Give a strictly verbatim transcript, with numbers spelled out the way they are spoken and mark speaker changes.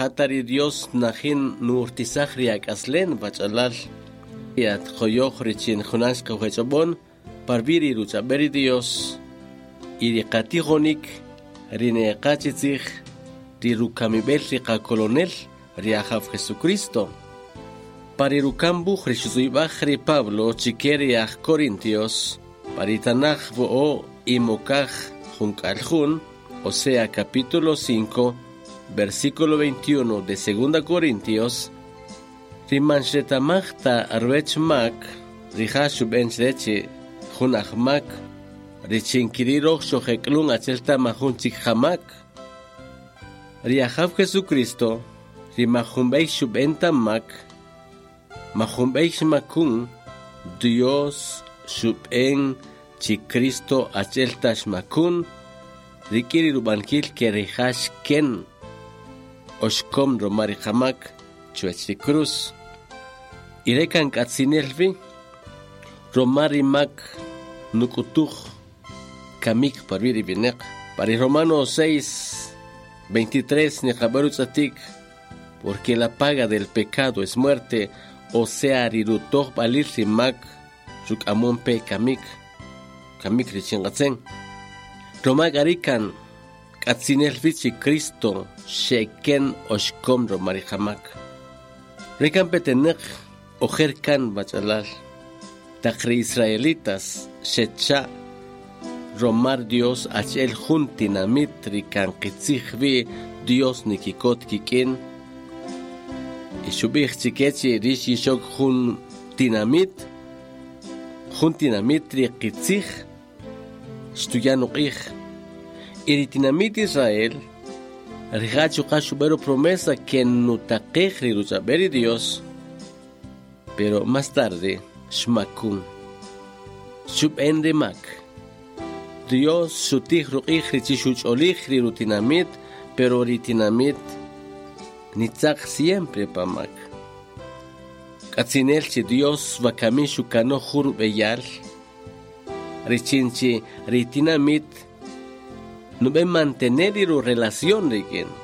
Speaker 1: Hatari Dios najin nurtisahriak aslen bachalal. Yat koyoh richin junas kawechobon parviri ruchaberi Dios. Iri katigonik rine kachitzich rirukamibel rika colonel riajav Jesucristo. Parirukambu Jesúsibajri Pablo chiqueriach Corintios. Paritanach vo imokaj junkaljun. O sea, capítulo cinco, versículo veintiuno de segunda Corintios. Rimanshetamachta arwechmak, rihashub enchreche, junachmak, richinkiriroch shoheklun achelta mahunchik hamak. Riahav Jesucristo, rimahumbeich shub entamak, mahumbeich makun, Dios shub en chikristo acheltash makun, Rikiri rubankil que rihash ken oshkom romari hamak chuechri cruz. Irekan katsinelvi romari mak nukutuj kamik parviri binek. Para Romanos seis, veintitrés ni jabarutzatik, porque la paga del pecado es muerte, o sea rirutoh balir rimak shuk amon pe kamik kamik richingatzen. Roma garikan katsinel vici Cristo sheken oshkom romari hamak. Rekan petenek ojerkan bachalal. Takri israelitas shecha romar Dios achel juntinamit rikan kitzihvi Dios nikikot kikin. Ishubich chikechi rishi shok juntinamit juntinamit rikitzih. Estudiando ik, iritinamit Israel, rigacho cachubero promesa que no taquejri luchaberi Dios, pero más tarde, shmakun, shub endemak, Dios shutich ruijri chishuch olijri rutinamit, pero ritinamit, nitzak siempre pamak. Katzinelchi Dios vakamishu kano jur beyal, Richinchi, ritinamit, no ven mantener y relación de quien.